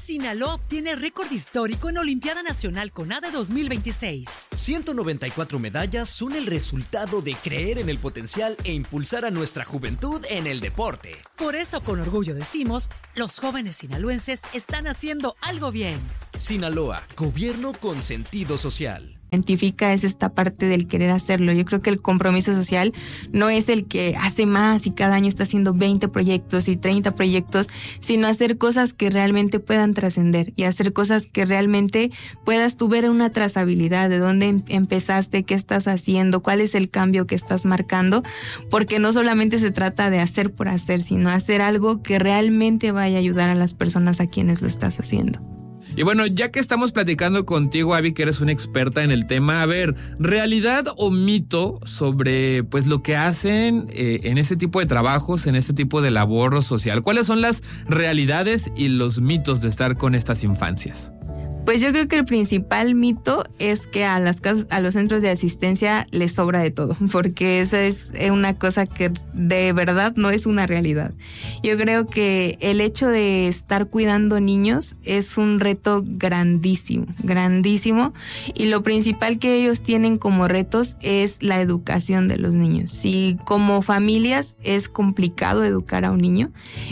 Sinaloa obtiene récord histórico en Olimpiada Nacional CONADE 2026. 194 medallas son el resultado de creer en el potencial e impulsar a nuestra juventud en el deporte. Por eso, con orgullo decimos, los jóvenes sinaloenses están haciendo algo bien. Sinaloa, gobierno con sentido social. Identifica es esta parte del querer hacerlo. Yo creo que el compromiso social no es el que hace más y cada año está haciendo 20 proyectos y 30 proyectos, sino hacer cosas que realmente puedan trascender y hacer cosas que realmente puedas tú ver una trazabilidad de dónde empezaste, qué estás haciendo, cuál es el cambio que estás marcando, porque no solamente se trata de hacer por hacer, sino hacer algo que realmente vaya a ayudar a las personas a quienes lo estás haciendo. Y bueno, ya que estamos platicando contigo, Abby, que eres una experta en el tema, a ver, ¿realidad o mito sobre pues lo que hacen en este tipo de trabajos, en este tipo de labor social? ¿Cuáles son las realidades y los mitos de estar con estas infancias? Pues yo creo que el principal mito es que a las casas, a los centros de asistencia les sobra de todo, porque eso es una cosa que de verdad no es una realidad. Yo creo que el hecho de estar cuidando niños es un reto grandísimo, grandísimo, y lo principal que ellos tienen como retos es la educación de los niños. Si como familias es complicado educar a un niño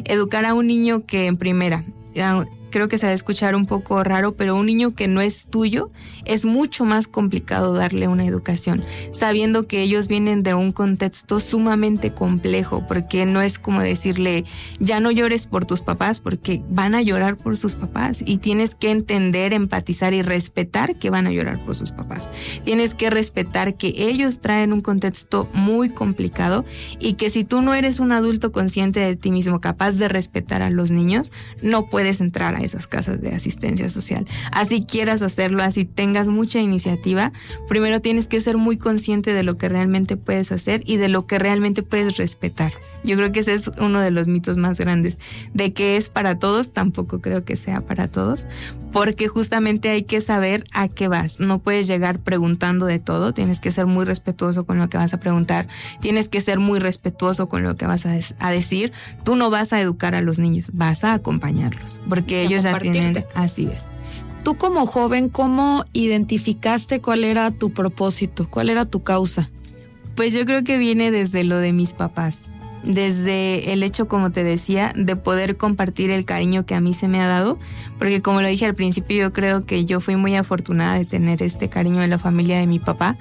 que en primera, creo que se va a escuchar un poco raro, pero un niño que no es tuyo es mucho más complicado darle una educación, sabiendo que ellos vienen de un contexto sumamente complejo, porque no es como decirle, ya no llores por tus papás, porque van a llorar por sus papás y tienes que entender, empatizar y respetar que van a llorar por sus papás. Tienes que respetar que ellos traen un contexto muy complicado y que si tú no eres un adulto consciente de ti mismo, capaz de respetar a los niños, no puedes entrar a esas casas de asistencia social. Así quieras hacerlo, así tengas mucha iniciativa, primero tienes que ser muy consciente de lo que realmente puedes hacer y de lo que realmente puedes respetar. Yo creo que ese es uno de los mitos más grandes. De que es para todos, tampoco creo que sea para todos, porque justamente hay que saber a qué vas. No puedes llegar preguntando de todo, tienes que ser muy respetuoso con lo que vas a preguntar, tienes que ser muy respetuoso con lo que vas a decir. Tú no vas a educar a los niños, vas a acompañarlos, porque ellos ya tienen, así es. Tú como joven, ¿cómo identificaste cuál era tu propósito? ¿Cuál era tu causa? Pues yo creo que viene desde lo de mis papás. Desde el hecho, como te decía, de poder compartir el cariño que a mí se me ha dado, porque como lo dije al principio, yo creo que yo fui muy afortunada de tener este cariño de la familia de mi papá,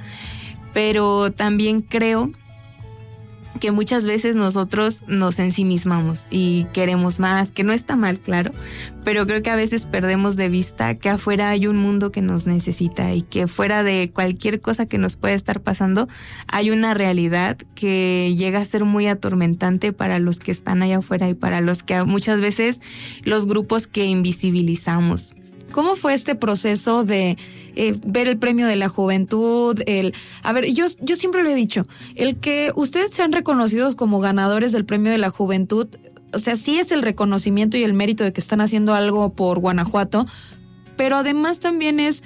pero también creo que muchas veces nosotros nos ensimismamos y queremos más, que no está mal, claro, pero creo que a veces perdemos de vista que afuera hay un mundo que nos necesita y que fuera de cualquier cosa que nos pueda estar pasando hay una realidad que llega a ser muy atormentante para los que están allá afuera y para los que muchas veces los grupos que invisibilizamos. ¿Cómo fue este proceso de ver el premio de la juventud? Yo siempre lo he dicho, el que ustedes sean reconocidos como ganadores del premio de la juventud, o sea, sí es el reconocimiento y el mérito de que están haciendo algo por Guanajuato, pero además también es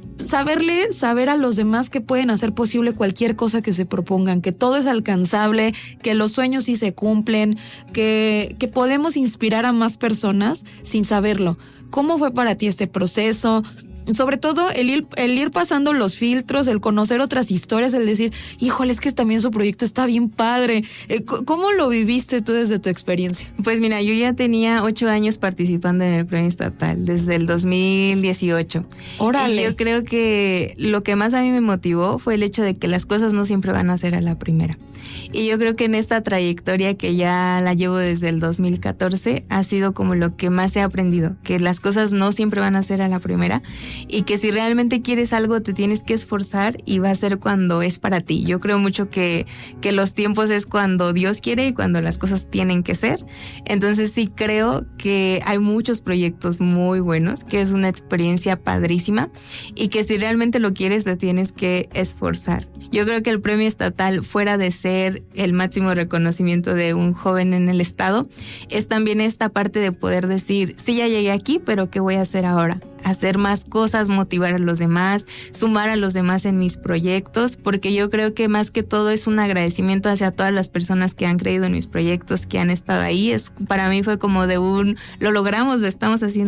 saber a los demás que pueden hacer posible cualquier cosa que se propongan, que todo es alcanzable, que los sueños sí se cumplen, que podemos inspirar a más personas sin saberlo. ¿Cómo fue para ti este proceso? Sobre todo el ir pasando los filtros, el conocer otras historias, el decir, híjole, es que también su proyecto está bien padre. ¿Cómo lo viviste tú desde tu experiencia? Pues mira, yo ya tenía 8 años participando en el premio estatal, desde el 2018. ¡Órale! Y yo creo que lo que más a mí me motivó fue el hecho de que las cosas no siempre van a ser a la primera. Y yo creo que en esta trayectoria que ya la llevo desde el 2014 ha sido como lo que más he aprendido, que las cosas no siempre van a ser a la primera y que si realmente quieres algo te tienes que esforzar y va a ser cuando es para ti. Yo creo mucho que los tiempos es cuando Dios quiere y cuando las cosas tienen que ser. Entonces sí creo que hay muchos proyectos muy buenos, que es una experiencia padrísima y que si realmente lo quieres te tienes que esforzar. Yo creo que el premio estatal, fuera de ser el máximo reconocimiento de un joven en el estado, es también esta parte de poder decir, sí, ya llegué aquí, pero ¿qué voy a hacer ahora? Hacer más cosas, motivar a los demás, sumar a los demás en mis proyectos, porque yo creo que más que todo es un agradecimiento hacia todas las personas que han creído en mis proyectos, que han estado ahí. Para mí fue como lo logramos, lo estamos haciendo